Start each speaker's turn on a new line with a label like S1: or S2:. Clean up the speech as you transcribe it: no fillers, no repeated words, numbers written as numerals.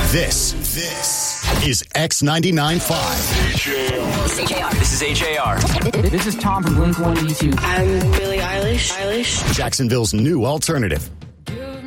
S1: This is X99.5.
S2: This is HAR.
S3: This is Tom from Blink-182.
S4: I'm Billie Eilish.
S1: Jacksonville's new alternative.